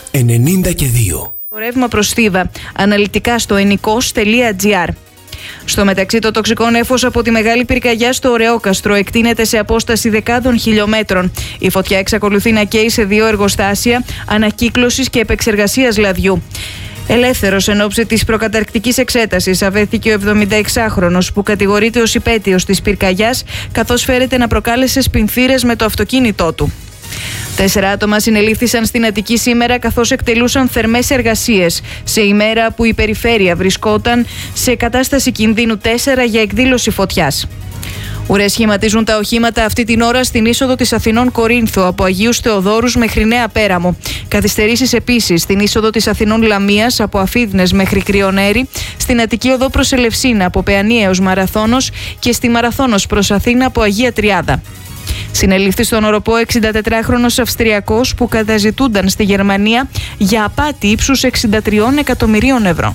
92. Το ρεύμα προς Θήβα. Αναλυτικά στο ennikos.gr. Στο μεταξύ, το τοξικό νέφος από τη μεγάλη πυρκαγιά στο Ωρεόκαστρο εκτείνεται σε απόσταση δεκάδων χιλιόμετρων. Η φωτιά εξακολουθεί να καίει σε 2 εργοστάσια ανακύκλωσης και επεξεργασίας λαδιού. Ελεύθερος εν ώψη της προκαταρκτικής εξέτασης αβέθηκε ο 76χρονος που κατηγορείται ως υπαίτιος της πυρκαγιάς, καθώς φέρεται να προκάλεσε σπινθήρες με το αυτοκίνητό του. 4 άτομα συνελήφθησαν στην Αττική σήμερα καθώς εκτελούσαν θερμές εργασίες σε ημέρα που η περιφέρεια βρισκόταν σε κατάσταση κινδύνου 4 για εκδήλωση φωτιάς. Ουρές σχηματίζουν τα οχήματα αυτή την ώρα στην είσοδο της Αθηνών Κορίνθου από Αγίους Θεοδόρους μέχρι Νέα Πέραμο. Καθυστερήσεις επίσης στην είσοδο της Αθηνών Λαμίας από Αφίδνες μέχρι Κρυονέρη, στην Αττική Οδό προς Ελευσίνα από Παιανία έως Μαραθώνος και στη Μαραθώνος προς Αθήνα από Αγία Τριάδα. Συνελήφθη στον οροπό 64χρονος Αυστριακός που καταζητούνταν στη Γερμανία για απάτη ύψους 63 εκατομμυρίων ευρώ.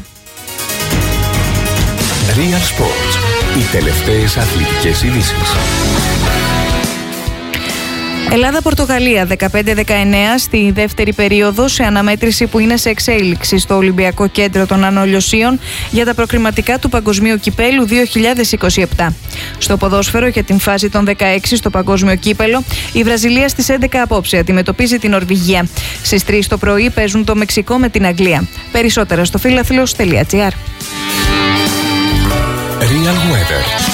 Real Sports. Οι τελευταίες αθλητικές ειδήσεις. Ελλάδα-Πορτογαλία 15-19 στη δεύτερη περίοδο σε αναμέτρηση που είναι σε εξέλιξη στο Ολυμπιακό Κέντρο των Ανολιοσίων για τα προκριματικά του Παγκοσμίου Κυπέλου 2027. Στο ποδόσφαιρο για την φάση των 16 στο Παγκόσμιο Κύπελο, η Βραζιλία στις 11 απόψε αντιμετωπίζει την Νορβηγία. Στις 3 το πρωί παίζουν το Μεξικό με την Αγγλία. Περισσότερα στο philathlos.gr. Real Weather.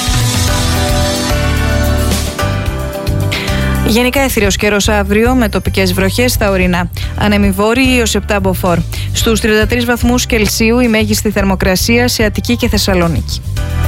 Γενικά αιθίριος καιρός αύριο με τοπικές βροχές στα ορεινά. Ανέμοι βόρειοι έως 7 μποφόρ. Στους 33 βαθμούς Κελσίου η μέγιστη θερμοκρασία σε Αττική και Θεσσαλονίκη.